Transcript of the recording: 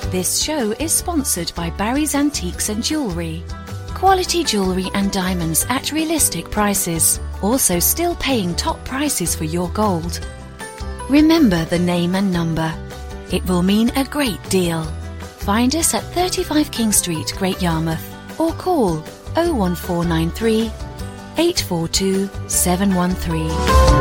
This show is sponsored by Barry's Antiques and Jewellery. Quality jewellery and diamonds at realistic prices. Also still paying top prices for your gold. Remember the name and number. It will mean a great deal. Find us at 35 King Street, Great Yarmouth, or call 01493 842 713.